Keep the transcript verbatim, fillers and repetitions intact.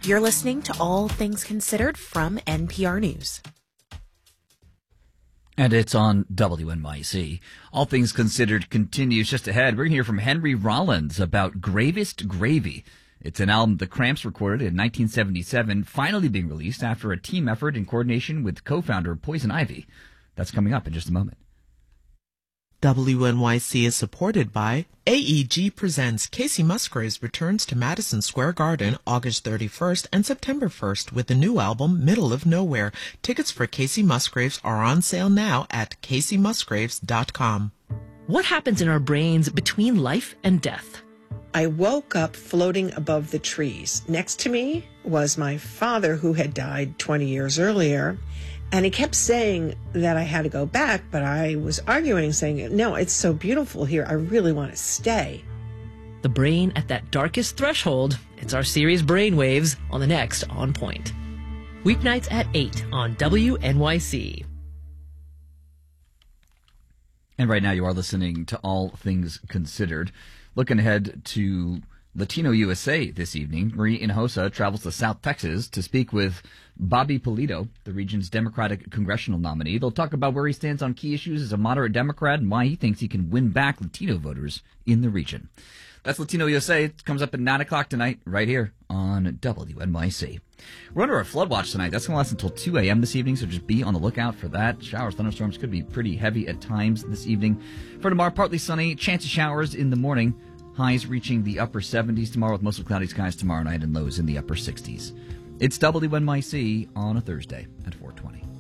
You're listening to All Things Considered from N P R News. And it's on W N Y C. All Things Considered continues just ahead. We're going to hear from Henry Rollins about Gravest Gravy. It's an album the Cramps recorded in nineteen seventy-seven, finally being released after a team effort in coordination with co-founder Poison Ivy. That's coming up in just a moment. W N Y C is supported by A E G presents Casey Musgraves returns to Madison Square Garden August thirty-first and September first with the new album Middle of Nowhere. Tickets for Casey Musgraves are on sale now at casey musgraves dot com. What happens in our brains between life and death? I woke up floating above the trees. Next to me was my father, who had died twenty years earlier. And he kept saying that I had to go back, but I was arguing, saying, no, it's so beautiful here. I really want to stay. The brain at that darkest threshold. It's our series Brainwaves on the next On Point. Weeknights at eight on W N Y C. And right now you are listening to All Things Considered. Looking ahead to Latino U S A this evening, Marie Hinojosa travels to South Texas to speak with Bobby Pulido, the region's Democratic congressional nominee. They'll talk about where he stands on key issues as a moderate Democrat and why he thinks he can win back Latino voters in the region. That's Latino U S A. It comes up at nine o'clock tonight, right here on W N Y C. We're under a flood watch tonight. That's going to last until two a.m. this evening, so just be on the lookout for that. Showers, thunderstorms could be pretty heavy at times this evening. For tomorrow, partly sunny, chance of showers in the morning. Highs reaching the upper seventies tomorrow with mostly cloudy skies tomorrow night and lows in the upper sixties. It's W N Y C on a Thursday at four twenty.